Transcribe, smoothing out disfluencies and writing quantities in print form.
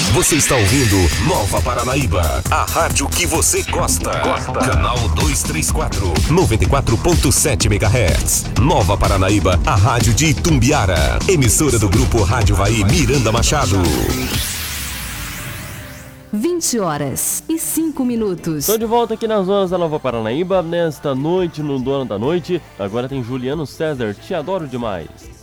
Você está ouvindo Nova Paranaíba, a rádio que você gosta. Canal 234, 94.7 MHz. Nova Paranaíba, a rádio de Itumbiara. Emissora do grupo Rádio Vai Miranda Machado. 20h05. Estou de volta aqui nas ruas da Nova Paranaíba, nesta noite, no Dono da Noite. Agora tem Juliano César, Te Adoro Demais.